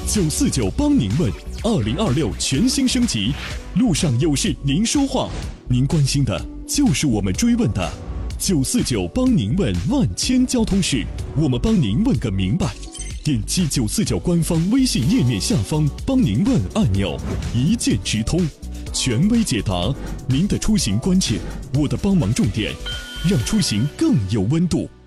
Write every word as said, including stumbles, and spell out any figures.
九四九帮您问，二零二六全新升级，路上有事您说话，您关心的就是我们追问的。九四九帮您问万千交通事，我们帮您问个明白。点击九四九官方微信页面下方帮您问按钮，一键直通，权威解答您的出行关键，我的帮忙重点，让出行更有温度。